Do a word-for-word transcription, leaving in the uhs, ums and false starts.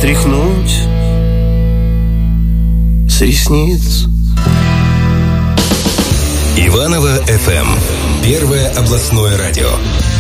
стряхнуть с ресниц. Иваново эф эм. Первое областное радио.